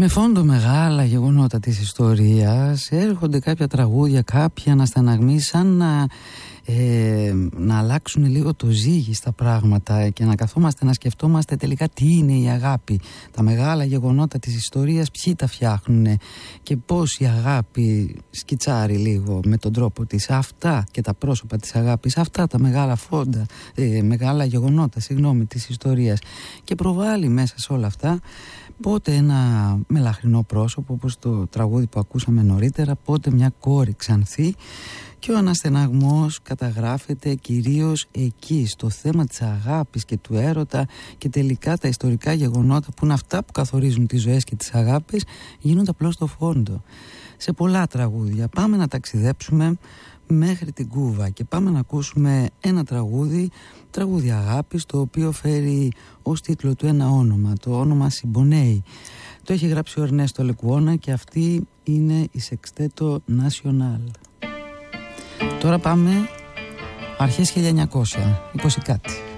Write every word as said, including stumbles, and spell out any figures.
Με φόντο μεγάλα γεγονότα της ιστορίας έρχονται κάποια τραγούδια, κάποια αναστεναγμοί σαν να, ε, να αλλάξουν λίγο το ζύγι στα πράγματα και να καθόμαστε να σκεφτόμαστε τελικά τι είναι η αγάπη. Τα μεγάλα γεγονότα της ιστορίας ποιοι τα φτιάχνουν και πώς η αγάπη σκιτσάρει λίγο με τον τρόπο της. Αυτά και τα πρόσωπα της αγάπης, αυτά τα μεγάλα φόντα, ε, μεγάλα γεγονότα συγγνώμη, της ιστορίας και προβάλλει μέσα σε όλα αυτά πότε ένα μελαχρινό πρόσωπο όπως το τραγούδι που ακούσαμε νωρίτερα, πότε μια κόρη ξανθή και ο αναστεναγμός καταγράφεται κυρίως εκεί στο θέμα της αγάπης και του έρωτα και τελικά τα ιστορικά γεγονότα που είναι αυτά που καθορίζουν τις ζωές και τις αγάπης γίνονται απλώς στο φόντο. Σε πολλά τραγούδια πάμε να ταξιδέψουμε μέχρι την Κούβα και πάμε να ακούσουμε ένα τραγούδι, τραγούδι αγάπης, το οποίο φέρει ως τίτλο του ένα όνομα, το όνομα Συμπονέι. Το έχει γράψει ο Ερνέστο Λεκουόνα και αυτή είναι η Σεξτέτο Νασιονάλ. Τώρα πάμε αρχές χίλια εννιακόσια, είκοσι κάτι.